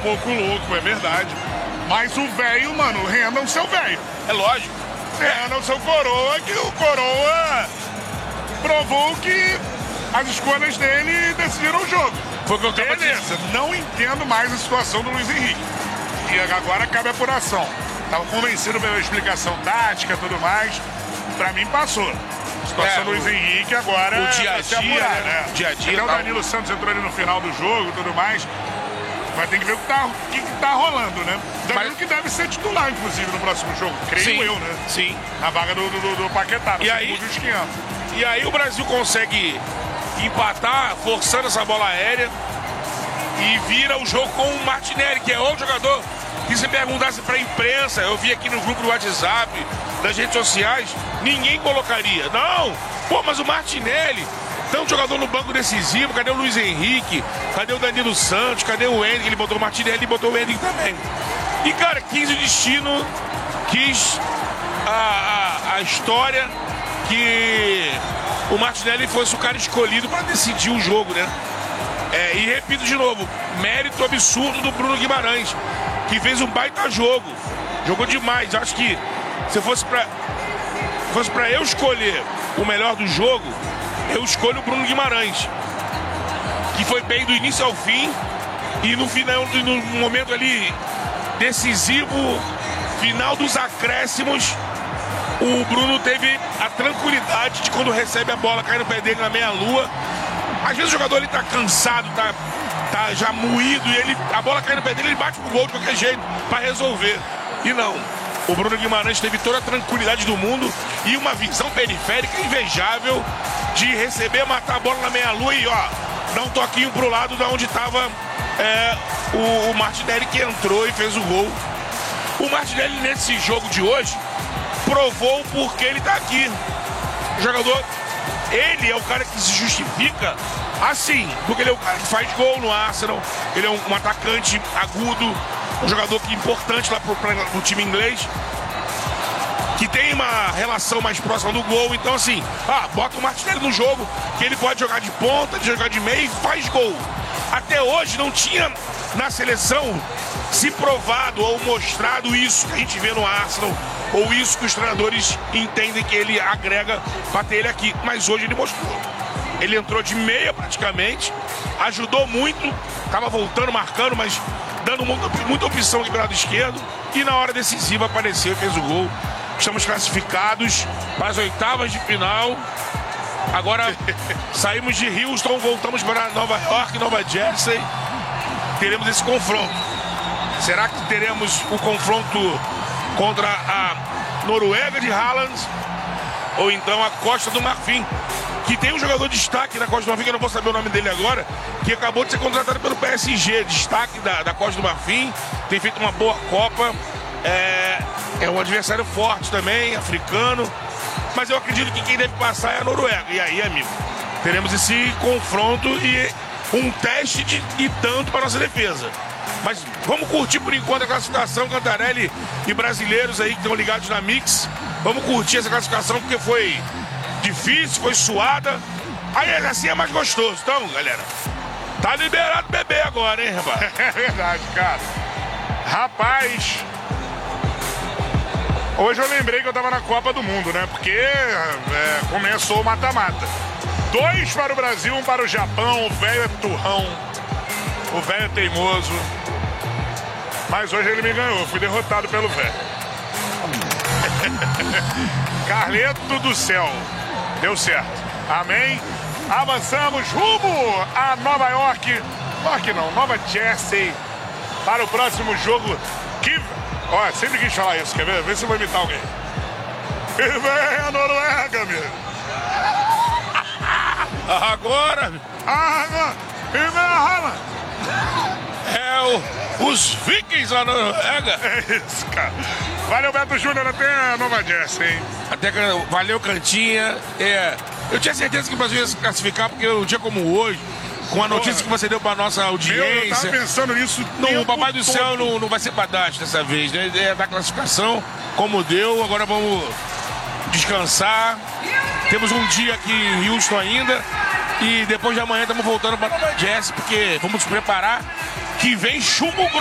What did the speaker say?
pouco louco, é verdade. Mas o velho, mano, renda o seu velho. É lógico. Renda o seu coroa, que o coroa provou que as escolhas dele decidiram o jogo. Foi o que eu tava Beleza, não entendo mais a situação do Luiz Henrique. E agora cabe a apuração. Tava convencido pela explicação tática e tudo mais. Pra mim passou. A situação do Luiz Henrique agora o dia a vai se dia, apurar, né? O dia a dia. Até o Danilo Santos entrou ali no final do jogo e tudo mais. Vai ter que ver o que tá rolando, né? Danilo que deve ser titular, inclusive, no próximo jogo. Creio eu, né? Sim. Na vaga do Paquetá, no E aí, dos 500. E aí o Brasil consegue empatar, forçando essa bola aérea, e vira o jogo com o Martinelli, que é outro jogador que, se perguntasse pra imprensa, eu vi aqui no grupo do WhatsApp, das redes sociais, ninguém colocaria. Não! Pô, mas o Martinelli, tanto jogador no banco decisivo, cadê o Luiz Henrique? Cadê o Danilo Santos? Cadê o Henrique? Ele botou o Martinelli e botou o Henrique também. E, cara, quis o destino, quis a história que o Martinelli fosse o cara escolhido para decidir o jogo, né? E repito de novo, mérito absurdo do Bruno Guimarães, que fez um baita jogo. Jogou demais. Acho que se fosse pra eu escolher o melhor do jogo, eu escolho o Bruno Guimarães, que foi bem do início ao fim, e no final, no momento ali decisivo, final dos acréscimos, o Bruno teve a tranquilidade de, quando recebe a bola, cair no pé dele na meia-lua. Às vezes o jogador ele tá cansado, tá já moído, e a bola cai no pé dele, ele bate pro gol de qualquer jeito para resolver. E não. O Bruno Guimarães teve toda a tranquilidade do mundo e uma visão periférica invejável de receber, matar a bola na meia-lua e, ó, dar um toquinho pro lado de onde tava o Martinelli, que entrou e fez o gol. O Martinelli, nesse jogo de hoje, provou porque ele tá aqui. O jogador, ele é o cara que se justifica assim, porque ele é o cara que faz gol no Arsenal, ele é um atacante agudo, um jogador que é importante lá pro time inglês, que tem uma relação mais próxima do gol. Então, assim, bota o Martinelli no jogo, que ele pode jogar de ponta, de jogar de meio e faz gol. Até hoje não tinha na seleção se provado ou mostrado isso que a gente vê no Arsenal, ou isso que os treinadores entendem que ele agrega para ter ele aqui. Mas hoje ele mostrou. Ele entrou de meia praticamente, ajudou muito, estava voltando, marcando, mas dando muita opção aqui do lado esquerdo. E na hora decisiva apareceu e fez o gol. Estamos classificados para as oitavas de final. Agora saímos de Houston, voltamos para Nova York, Nova Jersey. Teremos esse confronto. Será que teremos o confronto contra a Noruega de Haaland ou então a Costa do Marfim, que tem um jogador de destaque na Costa do Marfim, que eu não vou saber o nome dele agora, que acabou de ser contratado pelo PSG, destaque da Costa do Marfim, tem feito uma boa Copa, é um adversário forte também, africano, mas eu acredito que quem deve passar é a Noruega. E aí, amigo, teremos esse confronto e um teste de tanto para nossa defesa. Mas vamos curtir por enquanto a classificação, Cantarelli e brasileiros aí que estão ligados na Mix. Vamos curtir essa classificação porque foi difícil, foi suada. Aí assim é mais gostoso. Então, galera, tá liberado beber agora, hein, rapaz? É verdade, cara. Rapaz, hoje eu lembrei que eu tava na Copa do Mundo, né? Porque começou o mata-mata. 2 para o Brasil, 1 para o Japão. O velho é turrão. O velho é teimoso. Mas hoje ele me ganhou. Fui derrotado pelo velho. Carleto do céu. Deu certo. Amém? Avançamos rumo a Nova York. Nova Jersey. Para o próximo jogo. Que... Ó, sempre quis falar isso. Quer ver? Vê se eu vou imitar alguém. E vem a Noruega, meu. Agora. E vem a Haaland. Os Vikings da Noruega. É isso, cara. Valeu, Beto Júnior, até a Nova Jersey, hein? Valeu, Cantinha. Eu tinha certeza que o Brasil ia se classificar, porque um dia como hoje, com a notícia que você deu pra nossa audiência... Eu tava pensando nisso. O Papai do Céu não vai ser pedaço dessa vez, né? É da classificação, como deu. Agora vamos descansar. Temos um dia aqui em Houston ainda. E depois de amanhã estamos voltando para Nova Jersey, porque vamos nos preparar, que vem chumbo